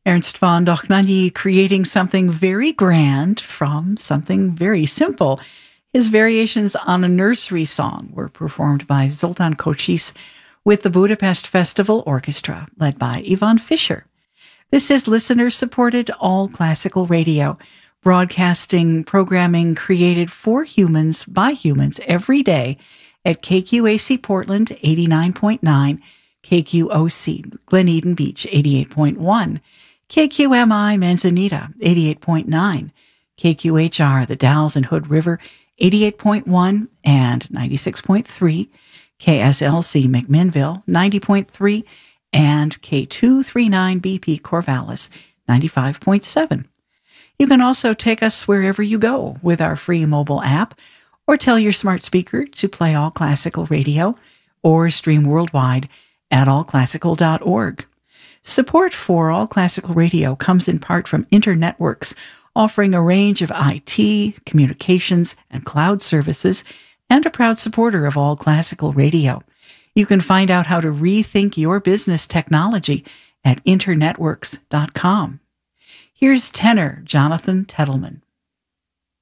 Ernst von Dohnanyi creating something very grand from something very simple. His variations on a nursery song were performed by Zoltan Kocsis with the Budapest Festival Orchestra, led by Ivan Fischer. This is listener-supported all classical radio, broadcasting programming created for humans by humans every day at KQAC Portland 89.9, KQOC Glen Eden Beach 88.1, KQMI Manzanita 88.9, KQHR The Dalles and Hood River 88.1 and 96.3, KSLC McMinnville 90.3, and K239BP Corvallis 95.7. You can also take us wherever you go with our free mobile app, or tell your smart speaker to play All Classical Radio, or stream worldwide at allclassical.org. Support for All Classical Radio comes in part from Internetworks, offering a range of IT, communications, and cloud services, and a proud supporter of All Classical Radio. You can find out how to rethink your business technology at internetworks.com. Here's tenor Jonathan Tettleman.